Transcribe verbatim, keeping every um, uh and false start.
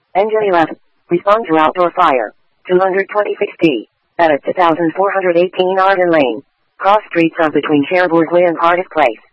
Engine eleven. Respond to outdoor fire. two hundred twenty-six D. Edit two thousand four hundred eighteen Arden Lane. Cross streets of between Cherbourg and Cardiff Place.